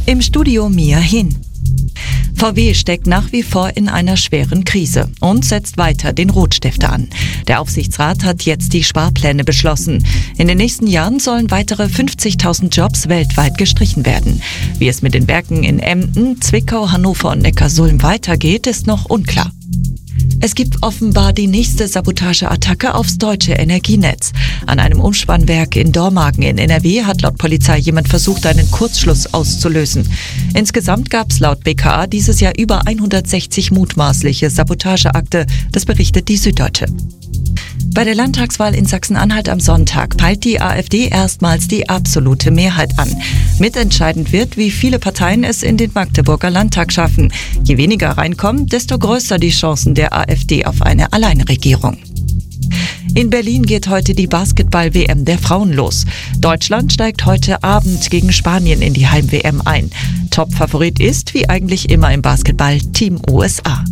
Im Studio Mia Hin. VW steckt nach wie vor in einer schweren Krise und setzt weiter den Rotstifter an. Der Aufsichtsrat hat jetzt die Sparpläne beschlossen. In den nächsten Jahren sollen weitere 50.000 Jobs weltweit gestrichen werden. Wie es mit den Werken in Emden, Zwickau, Hannover und Neckarsulm weitergeht, ist noch unklar. Es gibt offenbar die nächste Sabotageattacke aufs deutsche Energienetz. An einem Umspannwerk in Dormagen in NRW hat laut Polizei jemand versucht, einen Kurzschluss auszulösen. Insgesamt gab es laut BKA dieses Jahr über 160 mutmaßliche Sabotageakte, das berichtet die Süddeutsche. Bei der Landtagswahl in Sachsen-Anhalt am Sonntag peilt die AfD erstmals die absolute Mehrheit an. Mitentscheidend wird, wie viele Parteien es in den Magdeburger Landtag schaffen. Je weniger reinkommen, desto größer die Chancen der AfD auf eine Alleinregierung. In Berlin geht heute die Basketball-WM der Frauen los. Deutschland steigt heute Abend gegen Spanien in die Heim-WM ein. Top-Favorit ist, wie eigentlich immer im Basketball, Team USA.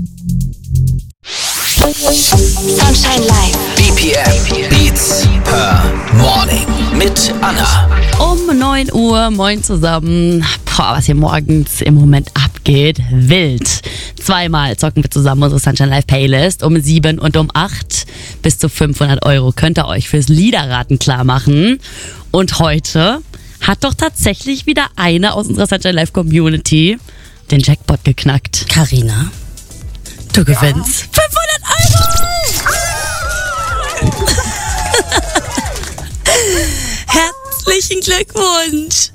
Sunshine Live. BPM Beats per Morning mit Anna. Um 9 Uhr, moin zusammen. Was hier morgens im Moment abgeht, wild. Zweimal zocken wir zusammen unsere Sunshine Live Playlist um 7 und um 8. Bis zu 500 € könnt ihr euch fürs Liederraten klar machen. Und heute hat doch tatsächlich wieder eine aus unserer Sunshine Live Community den Jackpot geknackt. Carina, du gewinnst 500 €! Herzlichen Glückwunsch!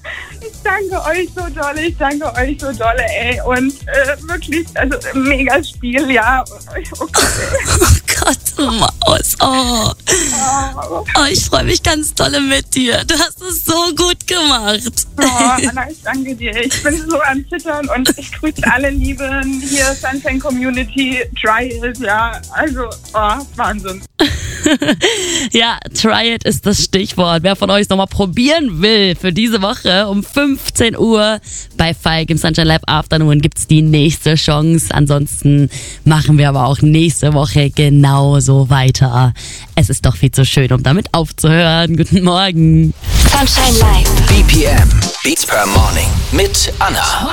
Ich danke euch so dolle, ey. Und wirklich, also mega Spiel, ja. Oh Gott, Maus. Oh, ich freue mich ganz dolle mit dir. Du hast es so gut gemacht. Oh, Anna, ich danke dir. Ich bin so am Zittern und ich grüße alle Lieben hier, Sunshine Community, Try It, ja. Also, Wahnsinn. Ja, Try It ist das Stichwort. Wer von euch nochmal probieren will für diese Woche um 15 Uhr bei Falk im Sunshine Live Afternoon gibt's die nächste Chance. Ansonsten machen wir aber auch nächste Woche genauso weiter. Es ist doch viel zu schön, um damit aufzuhören. Guten Morgen. Sunshine Live. BPM Beats per Morning mit Anna.